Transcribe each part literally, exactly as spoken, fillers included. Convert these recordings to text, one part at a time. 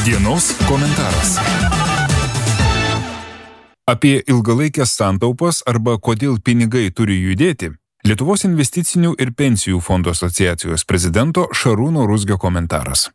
Dienos komentaras. Apie ilgalaikės santaupas arba kodėl pinigai turi judėti, Lietuvos investicinių ir pensijų fondų asociacijos prezidento Šarūno Ruzgio komentaras.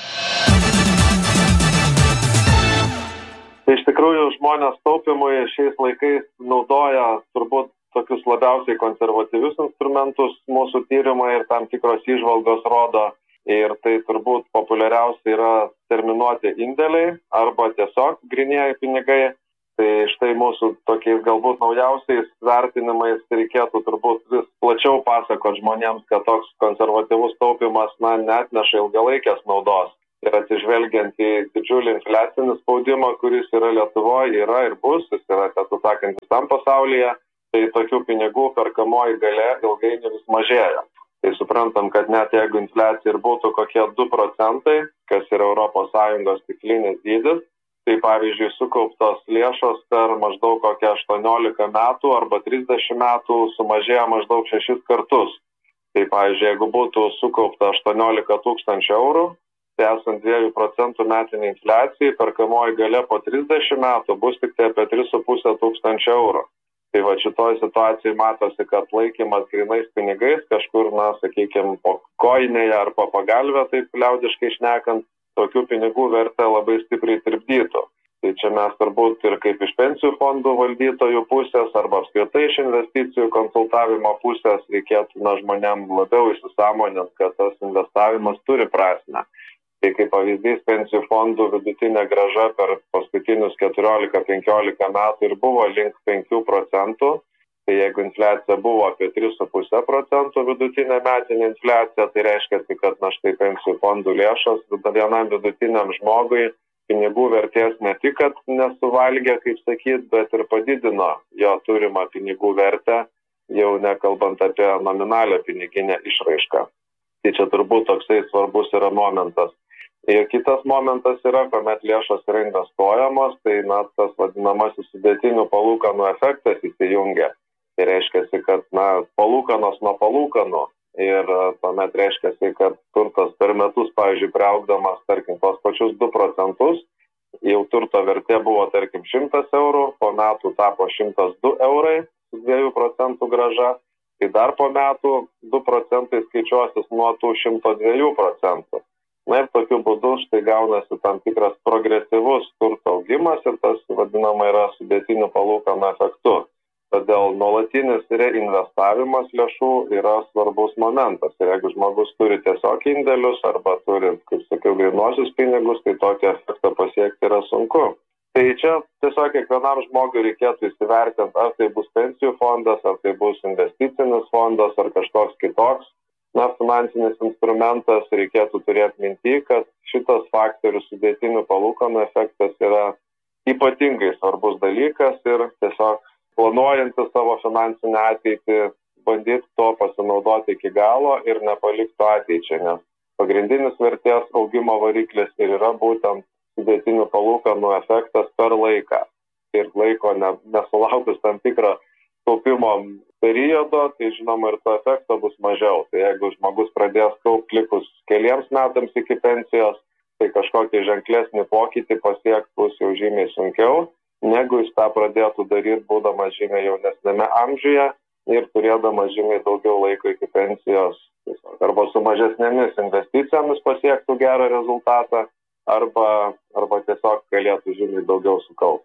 Tai iš tikrųjų žmonės taupymui šiais laikais naudoja turbūt tokius labiausiai konservatyvius instrumentus mūsų tyrimai ir tam tikros įžvalgos rodo. Ir tai turbūt populiariausia yra terminuoti indėliai arba tiesiog grynieji pinigai. Tai štai mūsų tokiais galbūt naujausiais vertinimais reikėtų turbūt vis plačiau pasakoti žmonėms, kad toks konservatyvus taupimas na, neatneša ilgalaikės naudos. Ir atsižvelgiant į didžiulį infliacinį spaudimą, kuris yra Lietuvoje, yra ir bus, jis yra, tiesą sakant, visam pasaulyje, tai tokių pinigų perkamoji galia ilgainiui vis mažėja. Tai suprantam, kad net jeigu infliacija ir būtų kokie du procentai, kas yra Europos Sąjungos tiklinis dydis, tai pavyzdžiui sukauptos lėšos per maždaug kokią aštuoniolika metų arba trisdešimt metų sumažėja maždaug šešis kartus. Tai pavyzdžiui, jeigu būtų sukaupta aštuoniolika tūkstančių eurų, tai esant dviejų procentų metinė infliacija, perkamoji galia po trisdešimt metų bus tik tai apie tris su puse tūkstančio eurų. Tai va šitoj situacijai matosi, kad laikymas grynais pinigais kažkur, na, sakykime, po kojinėje ar po pagalvę, taip liaudiškai šnekant, tokių pinigų vertę labai stipriai tirpdytų. Tai čia mes turbūt ir kaip iš pensijų fondų valdytojų pusės arba apskritai iš investicijų konsultavimo pusės reikėtų na, žmonėm labiau įsisąmonint, kad tas investavimas turi prasmę. Tai kaip pavyzdys pensijų fondų vidutinė grąža per paskutinius keturiolika penkiolika metų ir buvo link penkių procentų. Tai jeigu infliacija buvo apie tris su puse procentų vidutinė metinė infliacija, tai reiškia, kad na štai pensijų fondų lėšos vienam vidutiniam žmogui pinigų vertės ne tik, kad nesuvalgė, kaip sakyt, bet ir padidino jo turimą pinigų vertę, jau nekalbant apie nominalią piniginę išraišką. Tai čia turbūt toksai svarbus yra momentas. Ir kitas momentas yra, kuomet lėšos yra investuojamos, tai na, tas vadinamasis sudėtinių palūkanų efektas įsijungia. Tai reiškia, kad na, palūkanos nuo palūkanų ir tuomet reiškia, kad turtas per metus, pavyzdžiui, priaugdamas, tarkim, tos pačius du procentus, jau turto vertė buvo, tarkim, šimtas eurų, po metų tapo šimtas du eurai su dviejų procentų grąža, tai dar po metų du procentai skaičiuosis nuo tų šimto dviejų procentų. Na ir tokiu būdu štai gaunasi tam tikras progresyvus turto augimas ir tas vadinama yra sudėtinių palūkanų efektu. Todėl nuolatinis reinvestavimas lėšų yra svarbus momentas. Ir jeigu žmogus turi tiesiog indėlius arba turi, kaip sakiau, grynuosius pinigus, tai tokį efektą pasiekti yra sunku. Tai čia tiesiog kiekvienam žmogui reikėtų įsivertinti, ar tai bus pensijų fondas, ar tai bus investicinis fondas, ar kažkoks kitoks. Na, finansinis instrumentas reikėtų turėti minty, kad šitas faktorius sudėtinių palūkanų efektas yra ypatingai svarbus dalykas ir tiesiog planuojantis savo finansinę ateitį, bandyti to pasinaudoti iki galo ir nepalikti ateičiai, nes pagrindinis vertės augimo variklis ir yra būtent sudėtinių palūkanų efektas per laiką. Ir laiko ne, nesulaukus tam tikrą taupimo periodo, tai žinoma ir to efekto bus mažiau. Tai jeigu žmogus pradės kaupti likus keliems metams iki pensijos, tai kažkokį ženklesnį pokytį pasiekti bus jau žymiai sunkiau, negu jis tą pradėtų daryti būdamas žymiai jaunesnėme amžiuje ir turėdamas žymiai daugiau laiko iki pensijos, arba su mažesnėmis investicijomis pasiektų gerą rezultatą, arba, arba tiesiog galėtų žymiai daugiau sukaupti.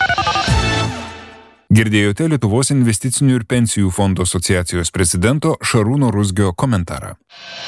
Girdėjote Lietuvos investicinių ir pensijų fondų asociacijos prezidento Šarūno Ruzgio komentarą.